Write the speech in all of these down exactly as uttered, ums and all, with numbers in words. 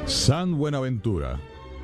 San Buenaventura.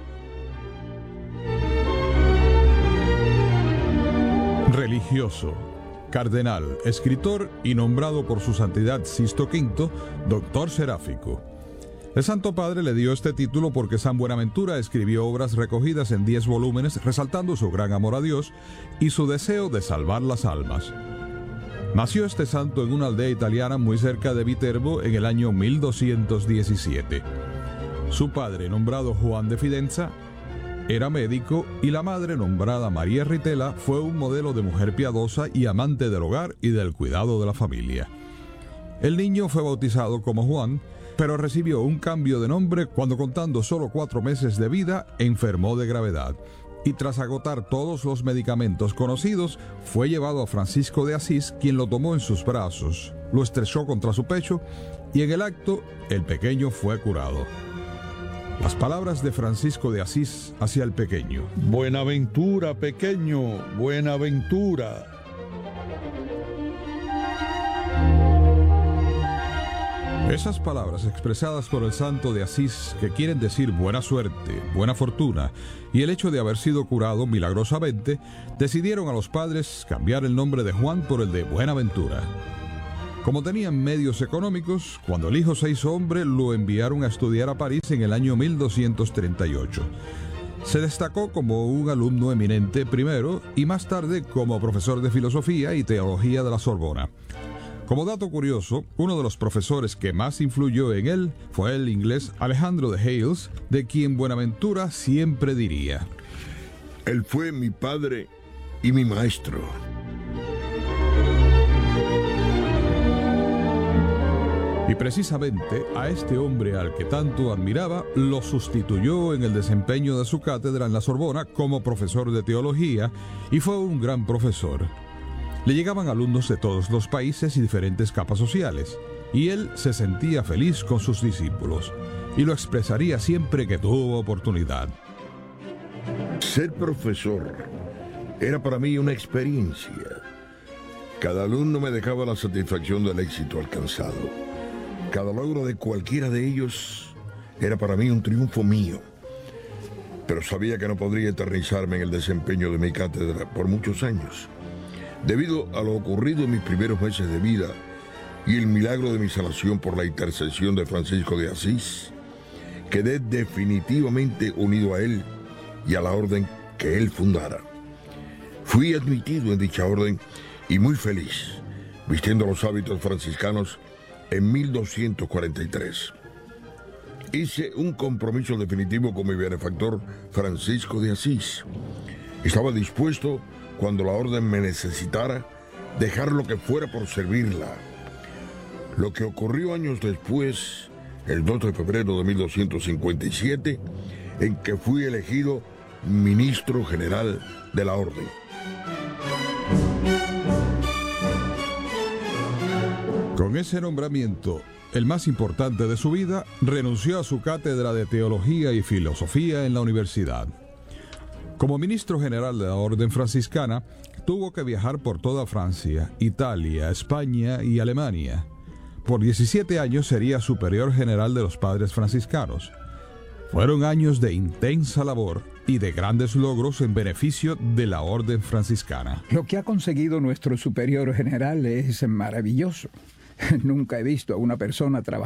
Religioso, cardenal, escritor y nombrado por su santidad Sisto quinto, doctor seráfico. El Santo Padre le dio este título porque San Buenaventura escribió obras recogidas en diez volúmenes resaltando su gran amor a Dios y su deseo de salvar las almas. Nació este santo en una aldea italiana muy cerca de Viterbo en el año mil doscientos diecisiete. Su padre, nombrado Juan de Fidenza, era médico y la madre, nombrada María Ritela, fue un modelo de mujer piadosa y amante del hogar y del cuidado de la familia. El niño fue bautizado como Juan, pero recibió un cambio de nombre cuando, contando solo cuatro meses de vida, enfermó de gravedad. Y tras agotar todos los medicamentos conocidos, fue llevado a Francisco de Asís, quien lo tomó en sus brazos, lo estrechó contra su pecho y en el acto el pequeño fue curado. Las palabras de Francisco de Asís hacia el pequeño: Buenaventura, pequeño, Buenaventura. Esas palabras expresadas por el santo de Asís, que quieren decir buena suerte, buena fortuna, y el hecho de haber sido curado milagrosamente, decidieron a los padres cambiar el nombre de Juan por el de Buenaventura. Como tenían medios económicos, cuando el hijo se hizo hombre, lo enviaron a estudiar a París en el año mil doscientos treinta y ocho. Se destacó como un alumno eminente primero y más tarde como profesor de filosofía y teología de la Sorbona. Como dato curioso, uno de los profesores que más influyó en él fue el inglés Alejandro de Hales, de quien Buenaventura siempre diría: Él fue mi padre y mi maestro. Y precisamente a este hombre al que tanto admiraba, lo sustituyó en el desempeño de su cátedra en la Sorbona como profesor de teología, y fue un gran profesor. Le llegaban alumnos de todos los países y diferentes capas sociales, y él se sentía feliz con sus discípulos, y lo expresaría siempre que tuvo oportunidad. Ser profesor era para mí una experiencia. Cada alumno me dejaba la satisfacción del éxito alcanzado. Cada logro de cualquiera de ellos era para mí un triunfo mío. Pero sabía que no podría eternizarme en el desempeño de mi cátedra por muchos años. Debido a lo ocurrido en mis primeros meses de vida y el milagro de mi salvación por la intercesión de Francisco de Asís, quedé definitivamente unido a él y a la orden que él fundara. Fui admitido en dicha orden y muy feliz, vistiendo los hábitos franciscanos en mil doscientos cuarenta y tres. Hice un compromiso definitivo con mi benefactor Francisco de Asís. Estaba dispuesto, cuando la orden me necesitara, dejar lo que fuera por servirla. Lo que ocurrió años después, el dos de febrero de mil doscientos cincuenta y siete, en que fui elegido ministro general de la orden. Con ese nombramiento, el más importante de su vida, renunció a su cátedra de teología y filosofía en la universidad. Como ministro general de la Orden Franciscana, tuvo que viajar por toda Francia, Italia, España y Alemania. Por diecisiete años sería superior general de los padres franciscanos. Fueron años de intensa labor y de grandes logros en beneficio de la Orden Franciscana. Lo que ha conseguido nuestro superior general es maravilloso. Nunca he visto a una persona trabajar